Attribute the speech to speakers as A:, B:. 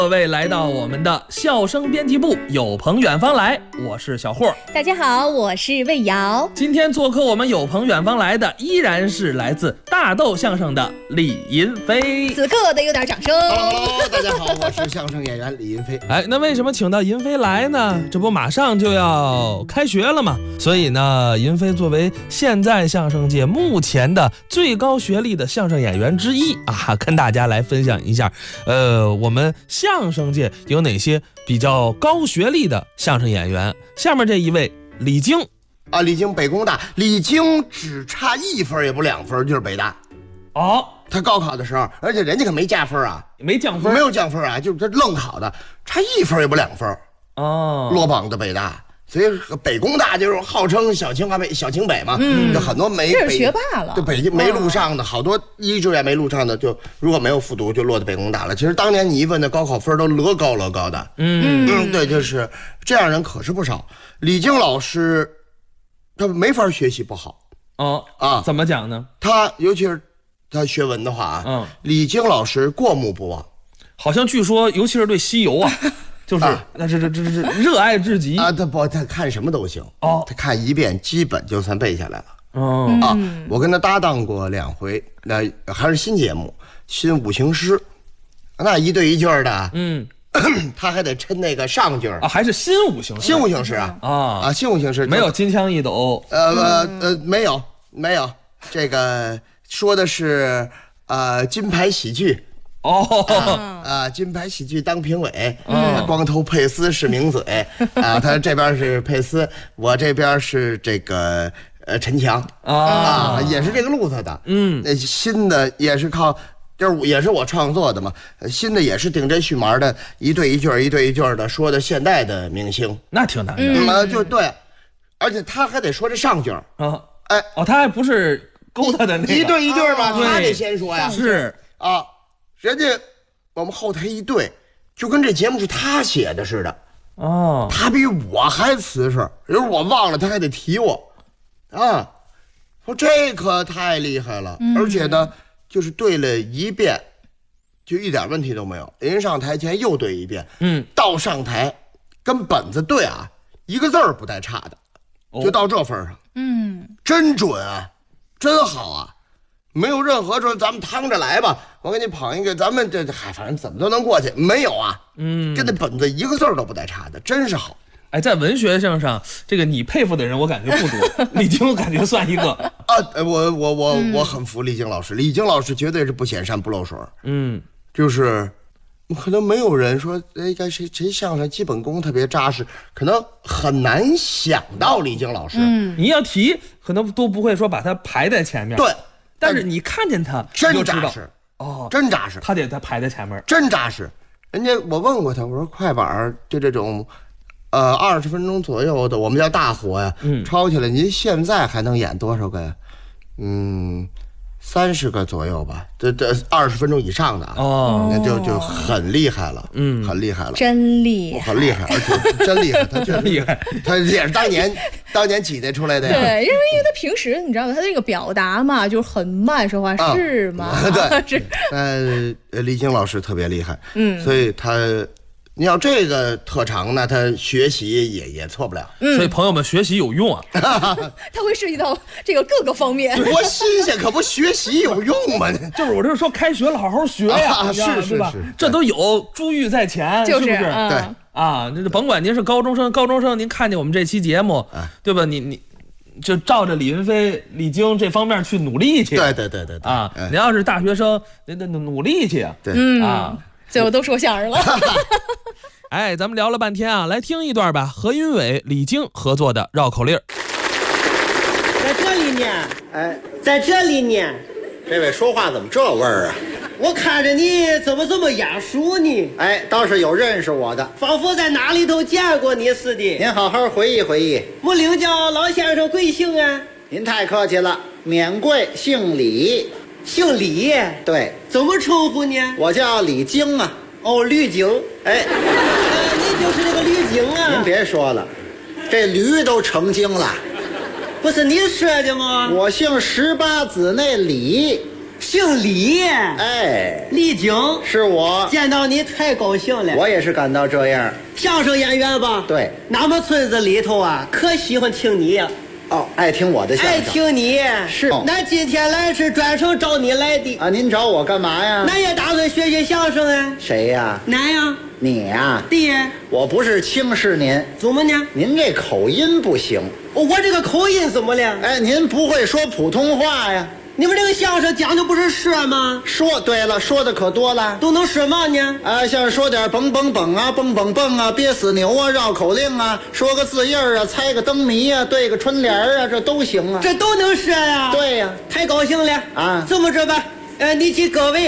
A: 各位来到我们的笑声编辑部，有朋远方来，我是小霍。
B: 大家好，我是魏瑶。
A: 今天做客我们有朋远方来的依然是来自大豆相声的李银飞。
B: 此刻得有点掌声。
C: Hello， 大家好，我是相声演员李银飞。
A: 那为什么请到银飞来呢？这不马上就要开学了吗？所以呢，银飞作为现在相声界目前的最高学历的相声演员之一啊，跟大家来分享一下，我们相声界有哪些比较高学历的相声演员。下面这一位李菁
C: 啊，李菁北工大，李菁只差1分也不2分就是北大。
A: 哦，
C: 他高考的时候，而且人家可没加分啊，
A: 没降分，
C: 没有降分啊，就是他愣考的，差1分也不2分
A: 哦，
C: 落榜的北大。所以北工大就是号称小清华北、小清北嘛，就很多没
B: 这是学霸了，
C: 对北京没录上的，好多一志愿没录上的，就如果没有复读，就落到北工大了。其实当年你一问，那高考分都乐高的，对，就是这样人可是不少。李菁老师，他没法学习不好
A: 怎么讲呢？
C: 他尤其是他学文的话李菁老师过目不忘，
A: 好像据说，尤其是对西游啊。就是那这热爱至极
C: 啊！他看什么都行他看一遍基本就算背下来了我跟他搭档过2回，那还是新节目，新五行诗，那一对一句的，他还得抻那个上句
A: 啊，还是新五行诗，
C: 新五行诗新五行诗
A: 没有金枪一斗，
C: 没有，这个说的是金牌喜剧。金牌喜剧当评委，光头佩斯是名嘴他这边是佩斯，我这边是这个陈强也是这个路子的。新的也是靠，就是也是我创作的嘛。新的也是顶针续麻的，一对一句的说的现代的明星，
A: 那挺难的。
C: 就对，而且他还得说这上句
A: 他还不是勾他的那个
C: 一对一句嘛，他得先说呀。
A: 是
C: 人家我们后台一对，就跟这节目是他写的似的他比我还瓷实，因为我忘了他还得提我说这可太厉害了而且呢就是对了一遍就一点问题都没有，临上台前又对一遍到上台跟本子对一个字儿不带差的就到这份上真准真好没有任何说咱们趟着来吧，我给你捧一个，咱们这反正怎么都能过去，没有跟那本子一个字都不带差的，真是好。
A: 在文学上，这个你佩服的人我感觉不多，李菁我感觉算一个
C: 我很服李菁老师，李菁老师绝对是不显山不漏水就是可能没有人说谁相声基本功特别扎实，可能很难想到李菁老师
A: 你要提可能都不会说把他排在前面，
C: 对。
A: 但是你看见他
C: 真扎实真扎实，
A: 他得排在前面，
C: 真扎实。人家我问过他，我说快板就这种20分钟左右的，我们叫大活呀抄起来您现在还能演多少个呀？30个左右吧，这20分钟以上的那就很厉害了，很厉害了，
B: 真厉害，
C: 很厉害，而且真厉害，他确实厉害，他也是当年挤兑出来的呀。
B: 对，因为他平时你知道他那个表达嘛，就是很慢说话，是吗？
C: 对，李菁老师特别厉害，所以他。你要这个特长呢，他学习也错不了。
A: 所以朋友们学习有用
B: 他会涉及到这个各个方面。
C: 多新鲜，可不学习有用吗？
A: 就是我这说开学了，好好学呀，
C: 是吧？
A: 这都有珠玉在前，
B: 就是
A: 不是？
C: 对
A: 这甭管您是高中生您看见我们这期节目，对吧？你就照着李云飞、李菁这方面去努力去。
C: 对
A: 您要是大学生，您得努力去
C: 对
B: 最后都说相声了。
A: 咱们聊了半天来听一段吧，何云伟、李菁合作的绕口令。
D: 在这里呢，在这里呢。
E: 这位说话怎么这味儿
D: 我看着你怎么这么眼熟呢？
E: 倒是有认识我的，
D: 仿佛在哪里头见过你似的。
E: 您好好回忆回忆。
D: 我领教老先生贵姓
E: 您太客气了，免贵，姓李。
D: 姓李？
E: 对。
D: 怎么称呼呢？
E: 我叫李菁
D: 吕菁。你就是那个吕菁
E: 您别说了，这驴都成精了。
D: 不是你说的吗？
E: 我姓18子那李。
D: 姓李，
E: 哎，
D: 李菁，
E: 是我，
D: 见到你太高兴了。
E: 我也是感到这样。
D: 相声演员吧？
E: 对，
D: 俺们村子里头啊，可喜欢听你呀。
E: 哦，爱听我的相声。
D: 爱听你
E: 是。
D: 那今天来是专程找你来的
E: 啊？您找我干嘛呀？
D: 俺也打算学学相声啊。
E: 谁呀？
D: 俺呀。
E: 你呀？
D: 爹，
E: 我不是轻视您，
D: 怎么呢？
E: 您这口音不行。
D: 我这个口音怎么了？
E: 哎，您不会说普通话呀？
D: 你们这个相声讲的不是说吗？
E: 说对了，说的可多了，
D: 都能说嘛呢？
E: 啊，像说点蹦蹦蹦啊，蹦蹦蹦啊，憋死牛啊，绕口令啊，说个字印啊，猜个灯谜啊，对个春联啊，这都行啊。
D: 这都能说呀？
E: 对呀，
D: 太高兴了
E: 啊！
D: 这么着吧，你替各位